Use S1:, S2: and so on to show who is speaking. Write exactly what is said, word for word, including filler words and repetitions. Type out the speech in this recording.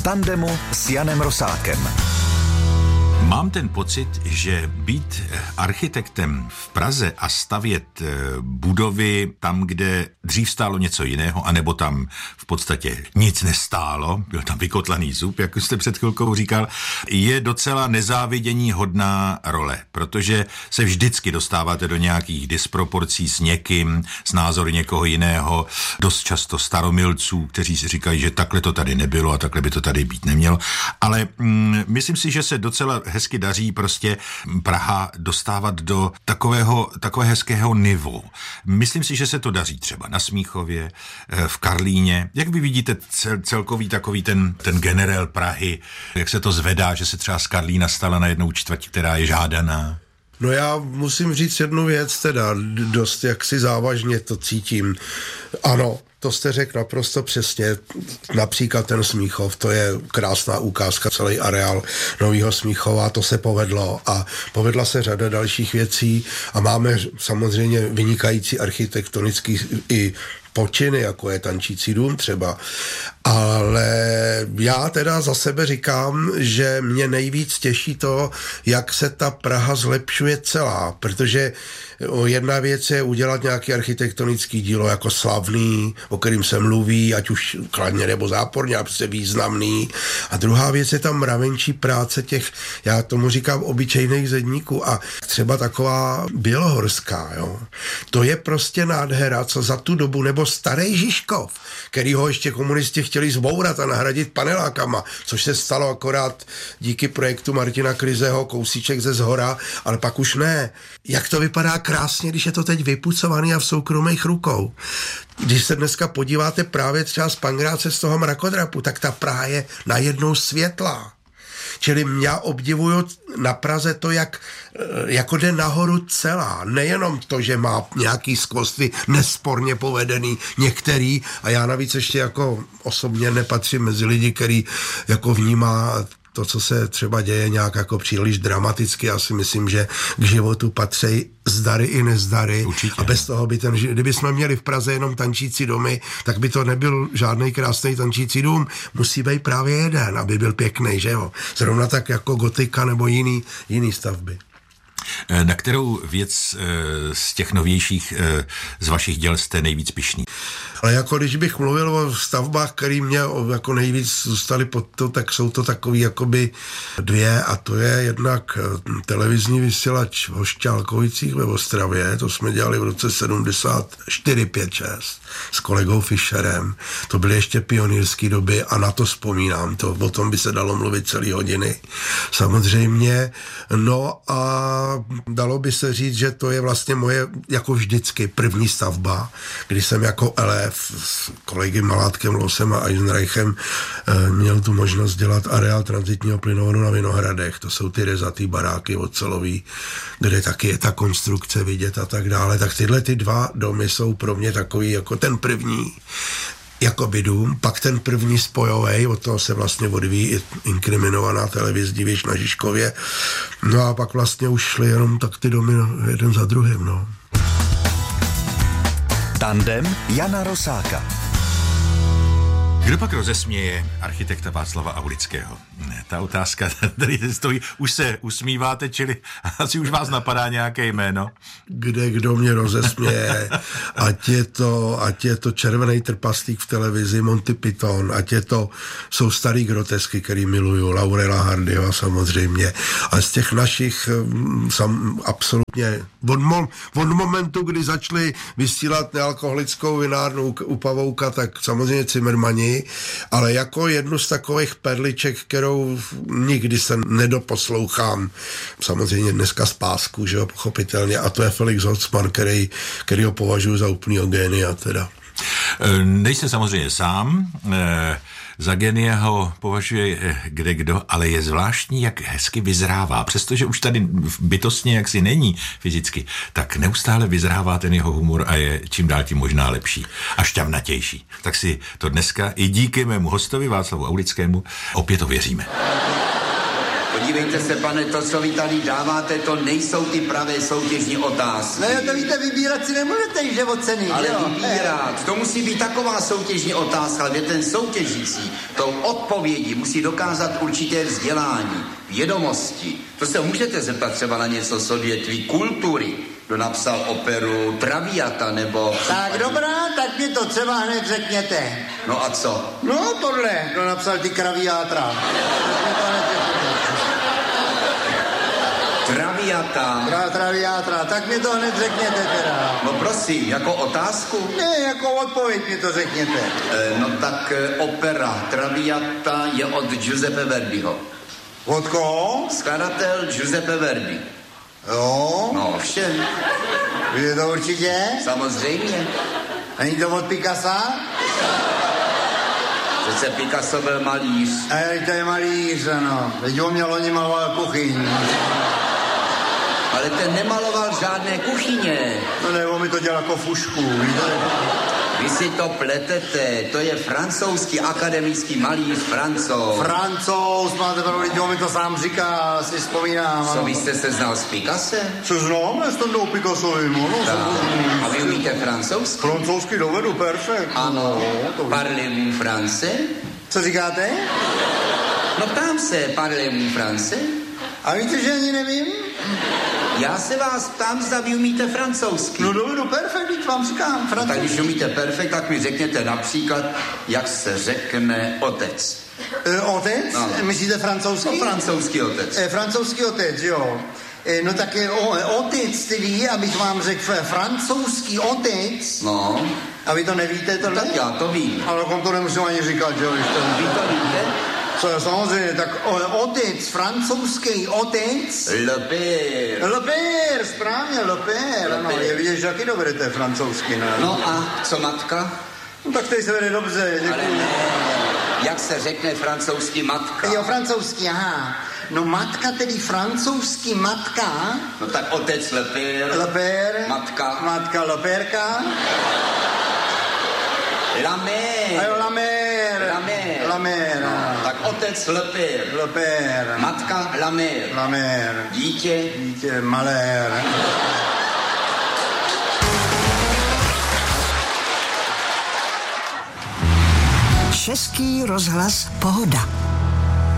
S1: tandemu s Janem Rosákem.
S2: Mám ten pocit, že být architektem v Praze a stavět budovy tam, kde dřív stálo něco jiného, anebo tam v podstatě nic nestálo, byl tam vykotlaný zub, jak jste před chvilkou říkal, je docela nezávidění hodná role, protože se vždycky dostáváte do nějakých disproporcí s někým, s názory někoho jiného, dost často staromilců, kteří si říkají, že takhle to tady nebylo a takhle by to tady být nemělo, ale mm, myslím si, že se docela hezky daří prostě Praha dostávat do takového, takové hezkého nivu. Myslím si, že se to daří třeba na Smíchově, v Karlíně. Jak vy vidíte cel, celkový takový ten, ten generál Prahy, jak se to zvedá, že se třeba z Karlína stala najednou čtvrť, která je žádaná?
S3: No já musím říct jednu věc, teda dost jaksi závažně to cítím. Ano, to jste řekl naprosto přesně. Například ten Smíchov, to je krásná ukázka, celý areál Nového Smíchova, to se povedlo a povedla se řada dalších věcí a máme samozřejmě vynikající architektonický i počiny, jako je Tančící dům třeba. Ale já teda za sebe říkám, že mě nejvíc těší to, jak se ta Praha zlepšuje celá, protože jedna věc je udělat nějaký architektonický dílo jako slavný, o kterým se mluví, ať už kladně nebo záporně, ale prostě významný. A druhá věc je tam mravenčí práce těch, já tomu říkám, obyčejných zedníků a třeba taková bělohorská, jo. To je prostě nádhera, co za tu dobu, nebo starý Žižkov, který ho ještě komunisti chtěli zbourat a nahradit panelákama, což se stalo akorát díky projektu Martina Kryzeho, kousíček ze zhora, ale pak už ne. Jak to vypadá krásně, když je to teď vypucovaný a v soukromých rukou. Když se dneska podíváte právě třeba z Pangráce z toho mrakodrapu, tak ta Praha je najednou světlá. Čili já obdivuju na Praze to, jak jako jde nahoru celá. Nejenom to, že má nějaký skvosty nesporně povedený některý a já navíc ještě jako osobně nepatřím mezi lidi, který jako vnímá to, co se třeba děje nějak jako příliš dramaticky. Já si myslím, že k životu patří zdary i nezdary.
S2: Určitě. A
S3: bez toho by ten, kdyby jsme měli v Praze jenom tančící domy, tak by to nebyl žádný krásný tančící dům. Musí být právě jeden, aby byl pěkný, že jo? Zrovna tak jako gotika nebo jiný, jiný stavby.
S2: Na kterou věc z těch novějších z vašich děl jste nejvíc pyšný?
S3: Ale jako když bych mluvil o stavbách, které mě jako nejvíc zůstaly pod to, tak jsou to takový jakoby dvě a to je jednak televizní vysílač v Hošťálkovicích ve Ostravě, to jsme dělali v roce sedmdesát čtyři, pět, šest s kolegou Fischerem. To byly ještě pionýrské doby a na to vzpomínám. To, o tom by se dalo mluvit celý hodiny. Samozřejmě. No a dalo by se říct, že to je vlastně moje jako vždycky první stavba, kdy jsem jako elef s kolegy Malátkem, Losem a Eisenreichem měl tu možnost dělat areál tranzitního plynovodu na Vinohradech. To jsou ty rezatý baráky ocelový, kde taky je ta konstrukce vidět a tak dále. Tak tyhle ty dva domy jsou pro mě takový jako ten první jakoby dům, pak ten první spojovej, od toho se vlastně odvíjí inkriminovaná televizní věž na Žižkově. No a pak vlastně už šly jenom tak ty domy jeden za druhým, no.
S1: Tandem Jana Rosáka.
S2: Kdo pak rozesměje architekta Václava Aulického? Ta otázka tady stojí, už se usmíváte, čili asi už vás napadá nějaké jméno?
S3: Kde kdo mě rozesměje, ať je to, ať je to Červený trpaslík v televizi, Monty Python, ať je to, jsou starý grotesky, který miluju, Laurela Hardyho samozřejmě, a z těch našich sam, absolutně od, mo, od momentu, kdy začali vysílat nealkoholickou vinárnu u Pavouka, tak samozřejmě Cimrmani, ale jako jednu z takových perliček, kterou nikdy se nedoposlouchám, samozřejmě dneska z pásku, že jo, pochopitelně, a to je Felix Holzmann, který, který ho považuji za úplnýho génia teda.
S2: Nejste samozřejmě sám, za genia ho považuje kdekdo, ale je zvláštní, jak hezky vyzrává. Přestože už tady bytostně jaksi není fyzicky, tak neustále vyzrává ten jeho humor a je čím dál tím možná lepší a šťavnatější. Tak si to dneska i díky mému hostovi Václavu Aulickému opět ověříme.
S4: Podívejte se, pane, to, co vy tady dáváte, to nejsou ty pravé soutěžní otázky.
S5: No jo, to víte, vybírat si nemůžete, že od ceny,
S4: Ale
S5: jo?
S4: vybírat, to musí být taková soutěžní otázka, kde ten soutěžící tou odpovědí musí dokázat určité vzdělání, vědomosti. To se můžete zeptat třeba na něco z odvětví kultury. Kdo napsal operu Traviata, nebo...
S5: Tak dobrá, tak mi to třeba hned řekněte.
S4: No a co?
S5: No tohle, kdo napsal ty Kraviátra.
S4: Traviata.
S5: Tra, traviátra, tak mi to hned řekněte teda.
S4: No prosím, jako otázku?
S5: Ne, jako odpověď mi to řekněte.
S4: E, no tak e, opera Traviata je od Giuseppe Verdiho.
S5: Od koho?
S4: Skladatel Giuseppe Verdi.
S5: Jo.
S4: No všem.
S5: Je to určitě?
S4: Samozřejmě.
S5: Není to od Picassa?
S4: Přece Picasso byl malíř.
S5: A to je malíř, ano. Teď ho měl oni maloval kuchyň.
S4: Ale ten nemaloval žádné kuchyně.
S5: No ne, on mi to dělal jako fušku. Víte?
S4: Vy si to pletete, to je francouzský akademický malíř Francouz.
S5: Francouz, máte pravdu, on mi to sám říká, si vzpomínám.
S4: Co, vy jste se znal s Picassem?
S5: Co znám, já jsem tou Picassovým, no.
S4: A vy umíte francouzsky?
S5: Francouzsky dovedu, perfekt.
S4: Ano,
S5: to
S4: parlez-vous français?
S5: Co říkáte?
S4: No ptám se, parlez-vous français?
S5: A víte, že ani nevím?
S4: Já se vás ptám, zda vy umíte francouzsky.
S5: No dovedu, perfekt, teď vám říkám, francouzsky.
S4: Tak když umíte perfekt, tak mi řekněte například, jak se řekne otec.
S5: E, otec?
S4: No.
S5: Myslíte francouzský?
S4: No, francouzský otec.
S5: E, francouzský otec, jo. E, no tak je o, otec tedy, abych vám řekl, francouzský otec.
S4: No.
S5: A vy to nevíte tohle?
S4: Tak já to vím.
S5: Ale kom to nemusím ani říkat, že jo.
S4: Vy to víte?
S5: Co, samozřejmě, tak o, otec, francouzský otec.
S4: Le père.
S5: Le père, správně, le père.
S4: Le
S5: Ano,
S4: père.
S5: je vidět, že taky dovedete francouzsky, ne?
S4: No a co matka?
S5: No, tak teď se vede dobře, děkuji.
S4: Ale ne. Jak se řekne francouzský matka?
S5: Jo, francouzský, aha. No matka, tedy francouzský matka.
S4: No tak otec le père.
S5: Le père.
S4: Matka.
S5: Matka, le pérka.
S4: La mère.
S5: A jo, la mère.
S4: La mère.
S5: La mère,
S4: No,
S5: ano.
S4: tak otec le père.
S5: Le père.
S4: Matka la mère.
S5: La mère.
S4: Dítě.
S5: Dítě, malér.
S6: Český rozhlas Pohoda.